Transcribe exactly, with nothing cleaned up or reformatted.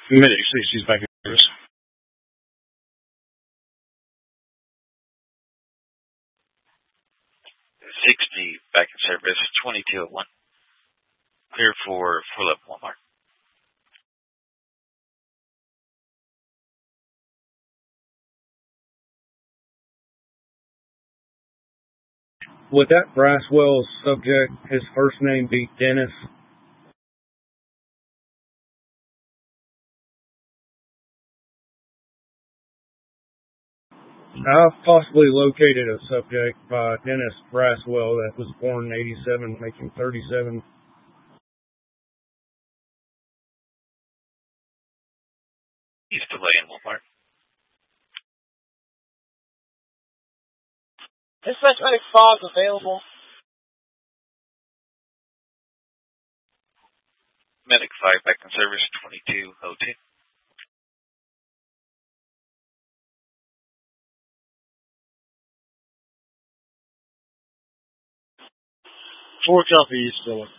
Medic sixty is back in service. sixty back in service, twenty-two oh one. Clear for four eleven Walmart. Would that Braswell subject, his first name be Dennis? I've possibly located a subject by Dennis Braswell that was born in eighty-seven, making thirty-seven. He's delaying Walmart. Dispatch Medic five available. Medic five back in service, twenty-two oh two. Four copy, East Philip.